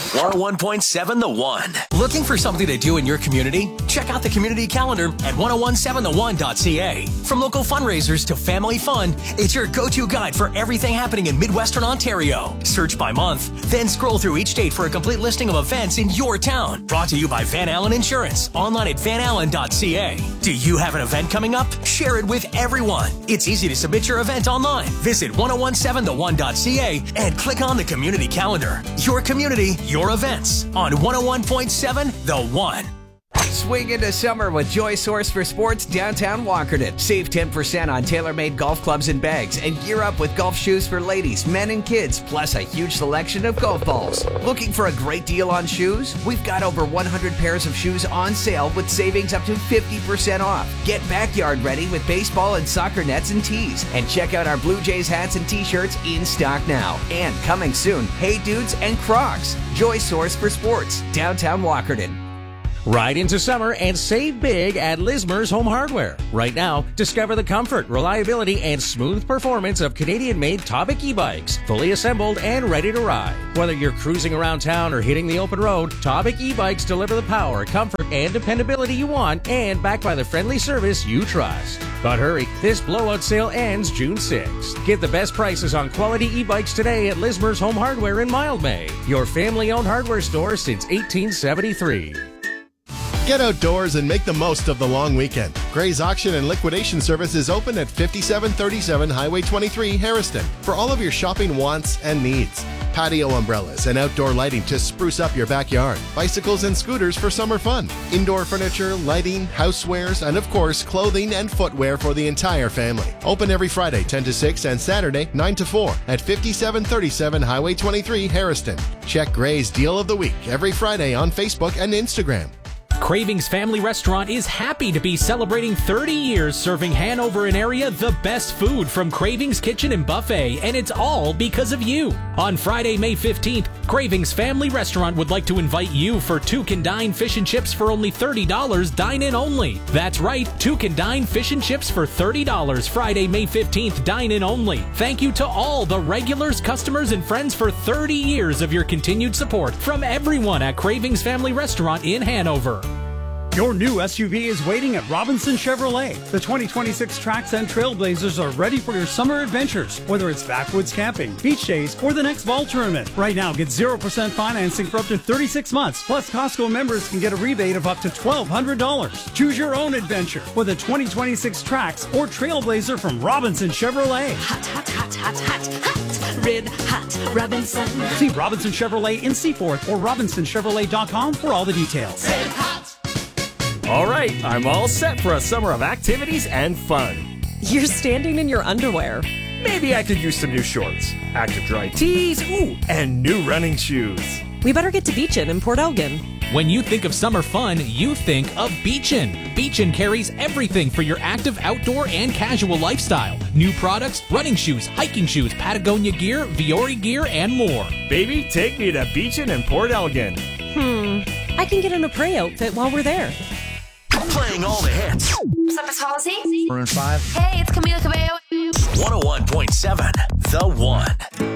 101.7 The One. Looking for something to do in your community? Check out the community calendar at 1017theone.ca. From local fundraisers to family fun, it's your go-to guide for everything happening in Midwestern Ontario. Search by month, then scroll through each date for a complete listing of events in your town. Brought to you by Van Allen Insurance, online at vanallen.ca. Do you have an event coming up? Share it with everyone. It's easy to submit your event online. Visit 1017theone.ca and click on the community calendar. Your community, your events on 101.7 The One. Swing into summer with Joy Source for Sports downtown Walkerton. Save 10% on tailor-made golf clubs and bags and gear up with golf shoes for ladies, men, and kids, plus a huge selection of golf balls. Looking for a great deal on shoes? We've got over 100 pairs of shoes on sale with savings up to 50% off. Get backyard ready with baseball and soccer nets and tees. And check out our Blue Jays hats and t-shirts in stock now. And coming soon, Hey Dudes and Crocs. Joy Source for Sports, downtown Walkerton. Ride into summer and save big at Lismer's Home Hardware. Right now, discover the comfort, reliability, and smooth performance of Canadian-made Topic e-bikes, fully assembled and ready to ride. Whether you're cruising around town or hitting the open road, Topic e-bikes deliver the power, comfort, and dependability you want, and backed by the friendly service you trust. But hurry, this blowout sale ends June 6th. Get the best prices on quality e-bikes today at Lismer's Home Hardware in Mildmay, your family-owned hardware store since 1873. Get outdoors and make the most of the long weekend. Gray's Auction and Liquidation Service is open at 5737 Highway 23, Harriston, for all of your shopping wants and needs. Patio umbrellas and outdoor lighting to spruce up your backyard. Bicycles and scooters for summer fun. Indoor furniture, lighting, housewares, and of course, clothing and footwear for the entire family. Open every Friday 10 to 6 and Saturday 9 to 4 at 5737 Highway 23, Harriston. Check Gray's Deal of the Week every Friday on Facebook and Instagram. Cravings Family Restaurant is happy to be celebrating 30 years serving Hanover and area the best food from Cravings Kitchen and Buffet, and it's all because of you. On Friday, May 15th, Cravings Family Restaurant would like to invite you for Two Can Dine Fish and Chips for only $30, dine-in only. That's right, Two Can Dine Fish and Chips for $30, Friday, May 15th, dine-in only. Thank you to all the regulars, customers, and friends for 30 years of your continued support from everyone at Cravings Family Restaurant in Hanover. Your new SUV is waiting at Robinson Chevrolet. The 2026 Trax and Trailblazers are ready for your summer adventures, whether it's backwoods camping, beach days, or the next ball tournament. Right now, get 0% financing for up to 36 months. Plus, Costco members can get a rebate of up to $1,200. Choose your own adventure with a 2026 Trax or Trailblazer from Robinson Chevrolet. Hot, hot, hot, hot, hot, hot. Red hot Robinson. See Robinson Chevrolet in Seaforth or RobinsonChevrolet.com for all the details. Red hot. All right, I'm all set for a summer of activities and fun. You're standing in your underwear. Maybe I could use some new shorts, active dry tees, and new running shoes. We better get to Beachin in Port Elgin. When you think of summer fun, you think of Beachin. Beachin carries everything for your active outdoor and casual lifestyle. New products, running shoes, hiking shoes, Patagonia gear, Viore gear, and more. Baby, take me to Beachin and Port Elgin. I can get an Apres outfit while we're there. Playing all the hits. What's up, it's Halsey? Maroon 5. Hey, it's Camila Cabello. 101.7 The One.